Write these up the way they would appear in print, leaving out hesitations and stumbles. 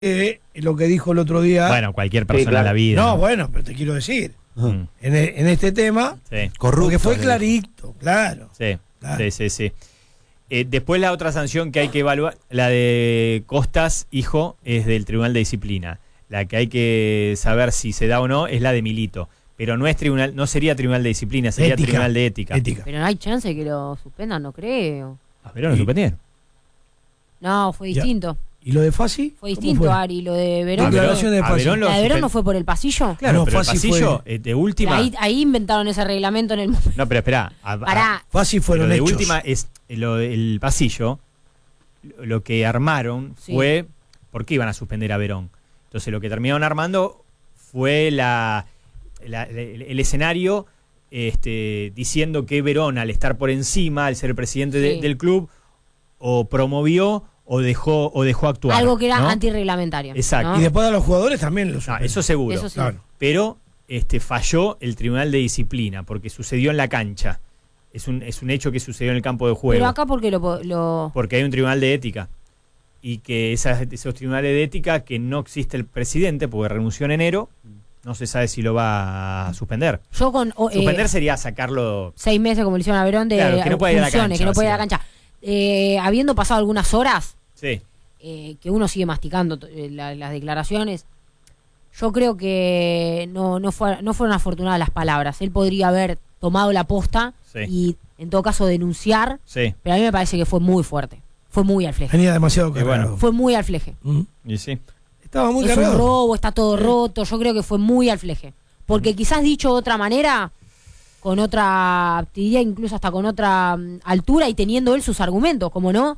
lo que dijo el otro día. Bueno, cualquier persona en la vida. No, bueno, pero te quiero decir, en este tema, corrupto, porque fue clarito, claro. Sí, claro. sí. Después la otra sanción que hay que evaluar, la de Costas, hijo, es del Tribunal de Disciplina. La que hay que saber si se da o no es la de Milito. Pero no es tribunal, no sería Tribunal de Disciplina, sería Tribunal de Ética. Pero no hay chance de que lo suspendan, no creo. Pero lo suspendieron. No, fue distinto. ¿Y lo de Fassi? Fue distinto, Ari, lo de Verón. La de Verón no fue por el pasillo. Claro, no, pero el pasillo, de última... Ahí inventaron ese reglamento en el momento. No, pero espera. Fassi fueron de hechos. última es el pasillo, lo que armaron fue... ¿Por qué iban a suspender a Verón? Entonces lo que terminaron armando fue el escenario diciendo que Verón, al estar por encima, al ser el presidente del club, o promovió o dejó actuar. Algo que era ¿no? Antirreglamentario. Exacto. ¿no? Y después a los jugadores también los suspenden. Eso seguro. Eso sí. Claro. Pero falló el Tribunal de Disciplina, porque sucedió en la cancha. Es un hecho que sucedió en el campo de juego. Pero acá, ¿por qué lo...? Porque hay un Tribunal de Ética. Y que esos tribunales de ética, que no existe el presidente, porque renunció en enero, no se sabe si lo va a suspender. Suspender sería sacarlo... 6 meses, como le hicieron a Verón, de que no puede ir a la cancha, que no puede ir a la cancha. Habiendo pasado algunas horas, que uno sigue masticando las declaraciones, yo creo que no fueron afortunadas las palabras. Él podría haber tomado la posta y, en todo caso, denunciar, pero a mí me parece que fue muy fuerte. Fue muy al fleje. Venía demasiado cargado. Bueno. Fue muy al fleje. Y sí. Estaba muy es cargado. Un robo, está todo roto. Yo creo que fue muy al fleje. Porque quizás dicho de otra manera, con otra, diría incluso hasta con otra altura y teniendo él sus argumentos, como no.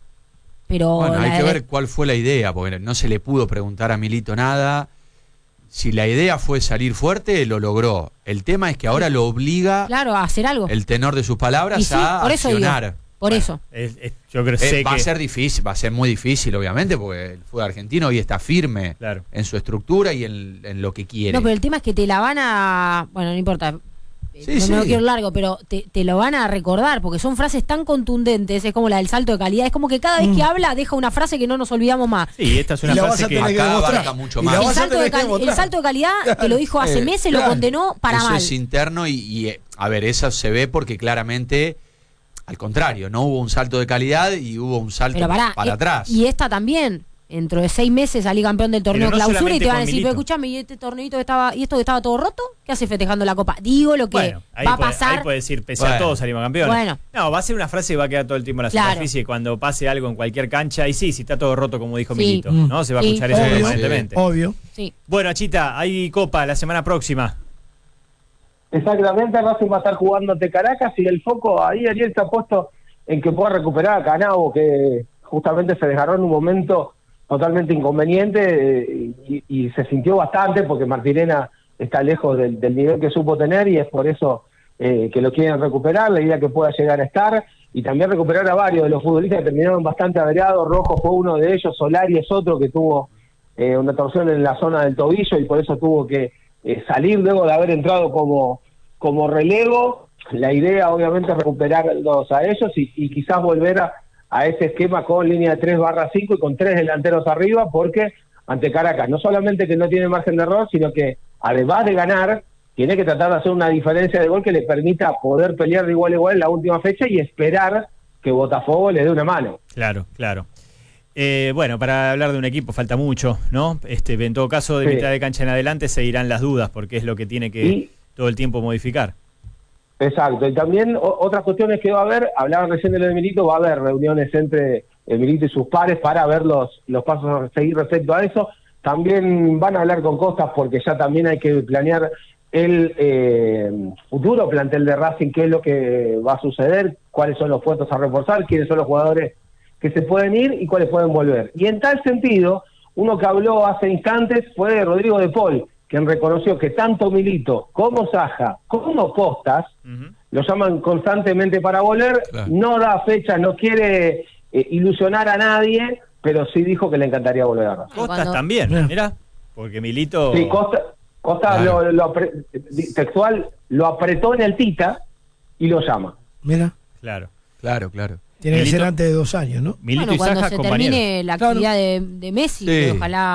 Pero bueno, hay que ver cuál fue la idea, porque no se le pudo preguntar a Milito nada. Si la idea fue salir fuerte, lo logró. El tema es que ahora lo obliga, claro, a hacer algo. El tenor de sus palabras a accionar. Por eso. Yo creo que va a ser difícil, va a ser muy difícil, obviamente, porque el fútbol argentino hoy está firme en su estructura y en lo que quiere. No, pero el tema es que te la van a... Bueno, no importa. No quiero largo, pero te lo van a recordar, porque son frases tan contundentes, es como la del salto de calidad. Es como que cada vez que habla deja una frase que no nos olvidamos más. Sí, esta es una frase que acá abarca mucho más. El salto de calidad, que lo dijo hace meses, lo condenó para eso mal. Eso es interno y, a ver, eso se ve porque claramente... Al contrario, no hubo un salto de calidad y hubo un salto para atrás. Y esta también. Dentro de 6 meses salí campeón del torneo clausura y te van a decir, pero escúchame, ¿y este torneito y esto que estaba todo roto? ¿Qué hace festejando la copa? Digo lo que va a pasar. Ahí puede decir, pese a todo salimos campeones. Bueno. No, va a ser una frase que va a quedar todo el tiempo en la superficie cuando pase algo en cualquier cancha. Y si está todo roto, como dijo Milito, ¿no? Se va a escuchar eso permanentemente. Obvio. Sí. Bueno, Achita, hay copa la semana próxima. Exactamente, Racing va a estar jugando ante Caracas y el foco ahí, Ariel, está puesto en que pueda recuperar a Canavo, que justamente se desgarró en un momento totalmente inconveniente y se sintió bastante porque Martirena está lejos del nivel que supo tener y es por eso que lo quieren recuperar, la idea que pueda llegar a estar, y también recuperar a varios de los futbolistas que terminaron bastante averiados. Rojo fue uno de ellos, Solari es otro que tuvo una torsión en la zona del tobillo y por eso tuvo que salir luego de haber entrado como relevo. La idea obviamente es recuperarlos a ellos y quizás volver a ese esquema con línea de 3/5 y con 3 delanteros arriba, porque ante Caracas no solamente que no tiene margen de error, sino que además de ganar, tiene que tratar de hacer una diferencia de gol que le permita poder pelear de igual a igual en la última fecha y esperar que Botafogo le dé una mano. Claro. Bueno, para hablar de un equipo falta mucho, ¿no? En todo caso, de mitad de cancha en adelante seguirán las dudas, porque es lo que tiene que todo el tiempo modificar. Exacto, y también otras cuestiones que va a haber, hablaban recién de lo de Milito, va a haber reuniones entre Milito y sus pares para ver los pasos a seguir respecto a eso. También van a hablar con Costas porque ya también hay que planear el futuro plantel de Racing, qué es lo que va a suceder, cuáles son los puestos a reforzar, quiénes son los jugadores que se pueden ir y cuáles pueden volver. Y en tal sentido, uno que habló hace instantes fue Rodrigo de Paul, quien reconoció que tanto Milito como Saja como Costas lo llaman constantemente para volver, no da fecha, no quiere ilusionar a nadie, pero sí dijo que le encantaría volver a Racing. Costas también, mira, porque Milito... Sí, Costas textual lo apretó en el tita y lo llama. Mira. Claro. Claro. Tiene que ser antes de 2 años, ¿no? Milito bueno, y cuando Saja, se compañeros. termine la actividad de Messi, Sí. ojalá